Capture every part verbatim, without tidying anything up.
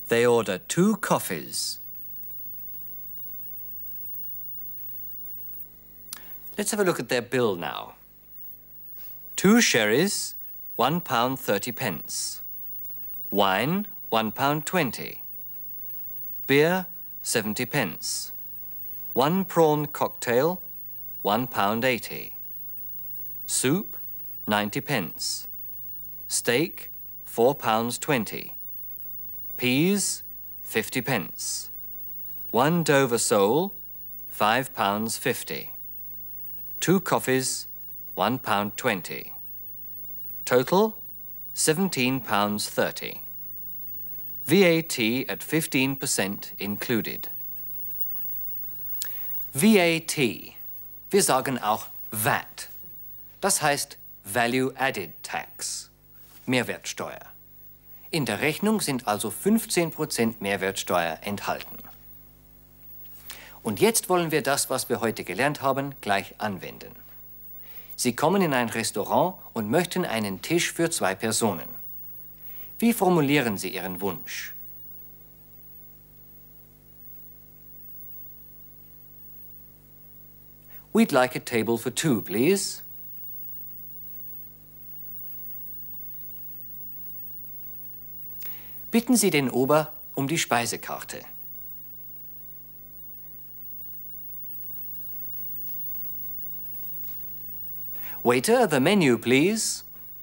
They order two coffees. Let's have a look at their bill now. Two sherries, one pound thirty pence. Wine, one pound twenty. Beer, seventy pence. One prawn cocktail, one pound eighty. Soup, ninety pence. Steak, four pounds twenty. Peas, fifty pence. One Dover sole, five pounds fifty. Two coffees, one pound twenty. Total, seventeen pounds thirty. V A T at fifteen percent included. V A T. Wir sagen auch V A T. Das heißt Value Added Tax. Mehrwertsteuer. In der Rechnung sind also fünfzehn Prozent Mehrwertsteuer enthalten. Und jetzt wollen wir das, was wir heute gelernt haben, gleich anwenden. Sie kommen in ein Restaurant und möchten einen Tisch für zwei Personen. Wie formulieren Sie Ihren Wunsch? We'd like a table for two, please. Bitten Sie den Ober um die Speisekarte. Waiter, the menu, please.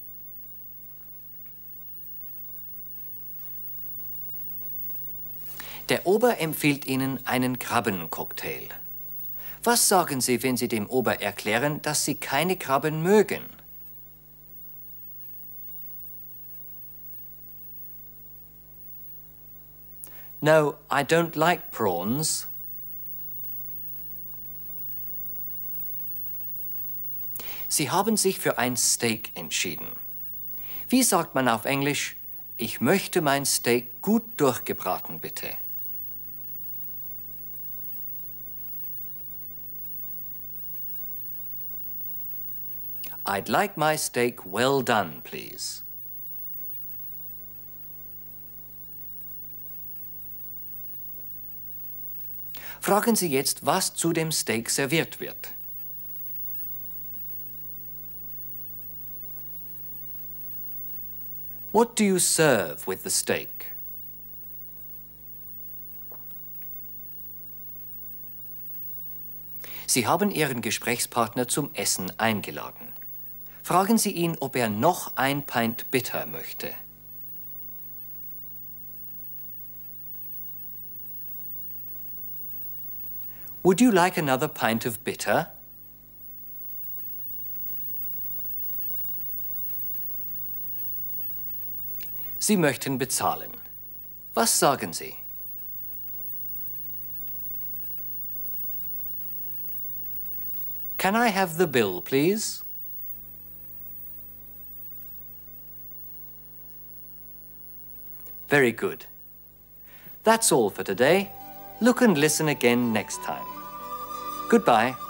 Der Ober empfiehlt Ihnen einen Krabbencocktail. Was sagen Sie, wenn Sie dem Ober erklären, dass Sie keine Krabben mögen? No, I don't like prawns. Sie haben sich für ein Steak entschieden. Wie sagt man auf Englisch, ich möchte mein Steak gut durchgebraten, bitte? I'd like my steak well done, please. Fragen Sie jetzt, was zu dem Steak serviert wird. What do you serve with the steak? Sie haben Ihren Gesprächspartner zum Essen eingeladen. Fragen Sie ihn, ob er noch ein Pint Bitter möchte. Would you like another pint of bitter? Sie möchten bezahlen. Was sagen Sie? Can I have the bill, please? Very good. That's all for today. Look and listen again next time. Goodbye.